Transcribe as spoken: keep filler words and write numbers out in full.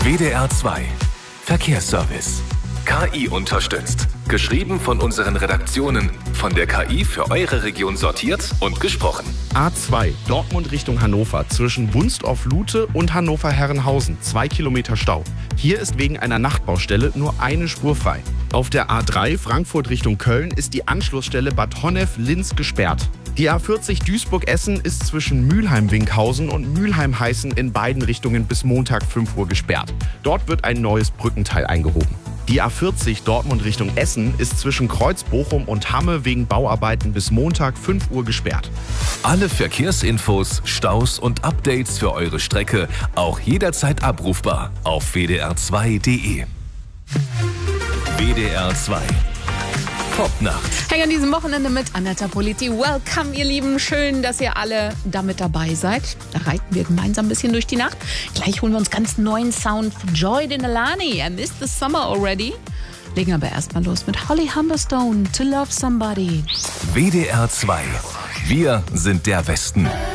W D R zwei Verkehrsservice. K I unterstützt. Geschrieben von unseren Redaktionen. Von der K I für eure Region sortiert und gesprochen. A zwei, Dortmund Richtung Hannover, zwischen Wunstorf-Lute und Hannover-Herrenhausen. Zwei Kilometer Stau. Hier ist wegen einer Nachtbaustelle nur eine Spur frei. Auf der A drei, Frankfurt Richtung Köln, ist die Anschlussstelle Bad Honnef-Linz gesperrt. Die A vierzig Duisburg-Essen ist zwischen Mülheim-Winkhausen und Mülheim-Heißen in beiden Richtungen bis Montag fünf Uhr gesperrt. Dort wird ein neues Brückenteil eingehoben. Die A vierzig Dortmund Richtung Essen ist zwischen Kreuz-Bochum und Hamme wegen Bauarbeiten bis Montag fünf Uhr gesperrt. Alle Verkehrsinfos, Staus und Updates für eure Strecke auch jederzeit abrufbar auf w d r zwei punkt d e. W D R zwei Popnacht. Hey, an diesem Wochenende mit Anetta Politi. Welcome, ihr Lieben. Schön, dass ihr alle damit dabei seid. Da reiten wir gemeinsam ein bisschen durch die Nacht. Gleich holen wir uns ganz neuen Sound von Joy Denalani. I missed the summer already. Legen aber erstmal los mit Holly Humberstone, To Love Somebody. W D R zwei. Wir sind der Westen.